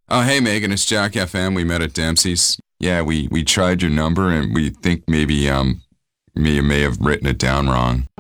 Oh, hey, Megan, it's Jack FM. We met at Dempsey's. Yeah, we tried your number and we think maybe you may have written it down wrong.